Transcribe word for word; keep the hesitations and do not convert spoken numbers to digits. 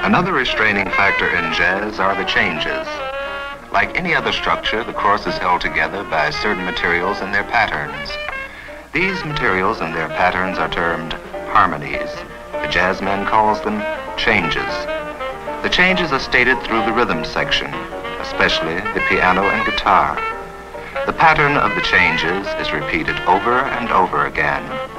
Another restraining factor in jazz are the changes. Like any other structure, the course is held together by certain materials and their patterns. These materials and their patterns are termed harmonies. The jazzman calls them changes. The changes are stated through the rhythm section, especially the piano and guitar. The pattern of the changes is repeated over and over again.